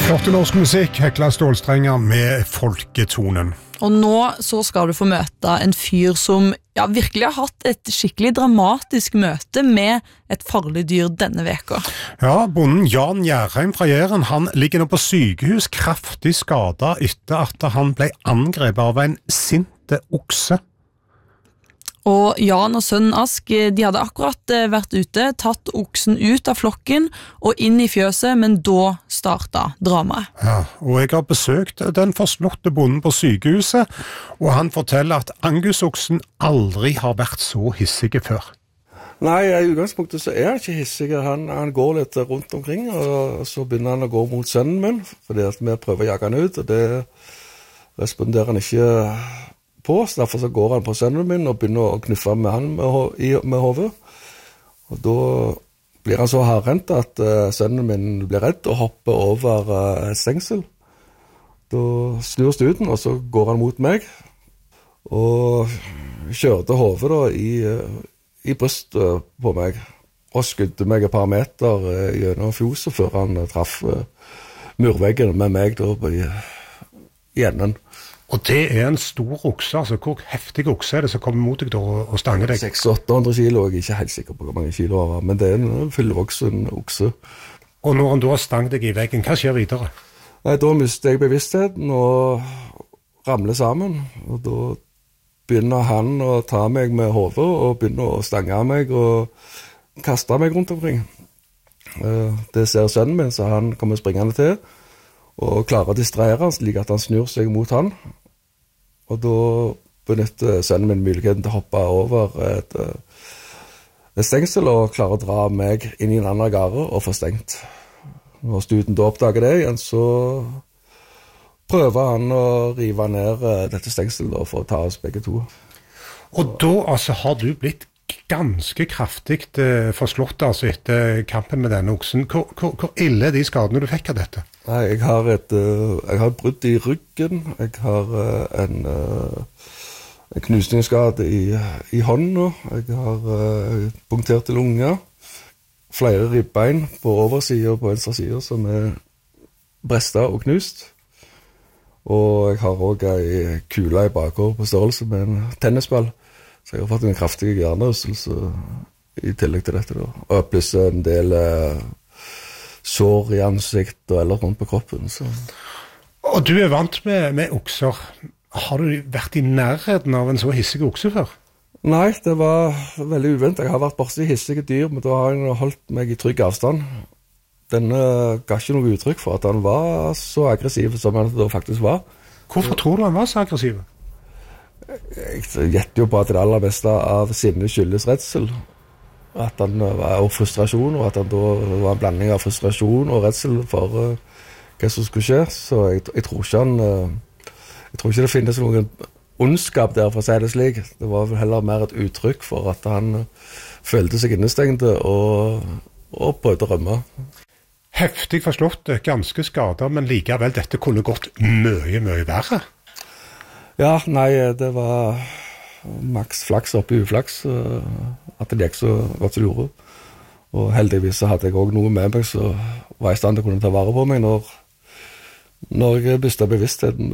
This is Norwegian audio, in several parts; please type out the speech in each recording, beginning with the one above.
Flott norsk musikk, Hekla Stålstrenger med folketonen. Og nå så skal du få møte en fyr som virkelig har hatt et skikkelig dramatisk møte med et farlig dyr denne veka. Ja, bonden Jan Gjerheim fra Jæren, han ligger nå på sykehus kraftig skadet etter at han ble angrepet av en sinte okse. Og Jan og sønnen Ask, de hadde akkurat vært ute, tatt oksen ut av flokken og inn i fjøset, men da startet dramaet. Ja, og jeg har besøkt den forslåtte bonden på sykehuset, og han forteller at Angusoksen aldri har vært så hissige før. Nei, i utgangspunktet så han ikke hissig. Han går litt rundt omkring, og så begynner han å gå mot sønnen min, fordi at vi prøver å jage han ut, og det responderer han ikke på, så derfor så går han på sønnen min og begynner å knuffe med han med hodet. Og da blir han så hardrent at sønnen min blir redd og hopper over et stengsel. Da snur stuten, og så går han mot meg, og kjørte hodet da i brystet på meg, og skudde meg et par meter gjennom fjoset før han traff murveggen med meg da i enden. Og det en stor okse, altså hvor heftig okse det som kommer mot deg da og stanger deg? 600-800 kilo, jeg ikke helt sikker på hvor mange kilo han var, men det en fullvoksen okse. Og når han da stang deg i veggen, hva skjer videre? Nei, da mister jeg bevisstheten og ramler sammen, og da begynner han å ta meg med hodet og begynner å stange meg og kaste meg rundt omkring. Det ser sønnen min, så han kommer springende til, og klarer å distrahere han slik at han snur seg mot han. Og da benytter sønnen min muligheten til å hoppe over et stengsel og klarer å dra meg inn i en annen gare og få stengt. Når stuten da oppdager det igjen, så prøver han å rive ned dette stengselet for å ta oss begge to. Og da altså har du blitt ganske kraftig forslått altså, etter kampen med denne oksen. Hvor ille de skadene du fikk av dette? Nei, jeg har brudd i ryggen, jeg har en knusningsskade i hånden, jeg har punkterte lunger, flere ribbein på oversiden og på venstre side som brestet og knust, og jeg har også en kule i bakgård på størrelse med en tennisball, så jeg har fått en kraftig hjernerystelse i tillegg til dette da, og pluss en del sår i ansikt og ellers rundt på kroppen. Så. Og du vant med okser. Har du vært i nærheten av en så hissig okse før? Nei, det var veldig uventet. Jeg har vært borte i hissige dyr, men da har jeg holdt meg i trygg avstand. Denne ga ikke noe uttrykk for at han var så aggressiv som han da faktisk var. Hvorfor tror du han var så aggressiv? Jeg gjetter jo på at det aller beste av sinne skyldes redsel. At han var frustrasjon, og at han da var en blanding av frustrasjon og redsel for hva som skulle skje. Så jeg tror ikke det finnes noen ondskap der, for å si det slik. Det var vel heller mer et uttrykk for at han følte seg innestengte og prøvde å rømme. Heftig forslått, ganske skadet, men likevel dette kunne gått mye, mye verre. Ja, nei, det var maks flaks oppi uflaks, at det gikk så godt som det gjorde. Og heldigvis så hadde jeg også noe med meg, så var jeg i stand til å kunne ta vare på meg når jeg mistet bevisstheten.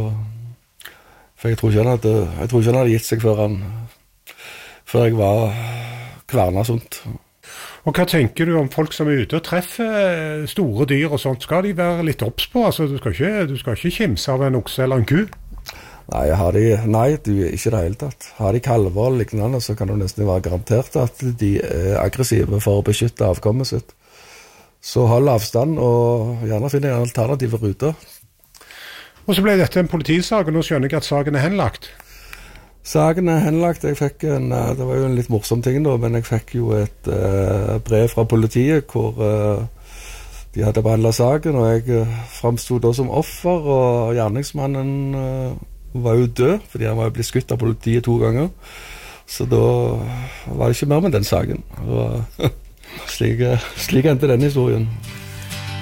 For jeg tror ikke han hadde gitt seg før jeg var kvernet sånt. Og hva tenker du om folk som ute og treffer store dyr og sånt? Skal de være litt obs på? Altså, du skal ikke kimse av en okse eller en ku? Nei, du er ikke det hele tatt. Har de kalver eller lignende, så kan du nesten være garantert at de er aggressive for å beskytte avkommet sitt. Så hold avstand, og gjerne finne en alternativ rute. Og så ble dette en politisak, og nå skjønner jeg at saken er henlagt. Saken er henlagt. Det var jo en litt morsom ting da, men jeg fikk jo et brev fra politiet hvor de hadde behandlet saken, og jeg fremstod da som offer, og gjerningsmannen var jo død, fordi han var jo blitt skutt av politiet 2 ganger. Så da var det ikke mer med den saken. Slik endte den historien.